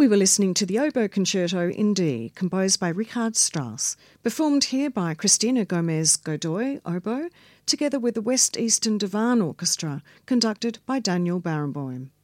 We were listening to the Oboe Concerto in D, composed by Richard Strauss, performed here by Christina Gomez Godoy, oboe, together with the West Eastern Divan Orchestra, conducted by Daniel Barenboim.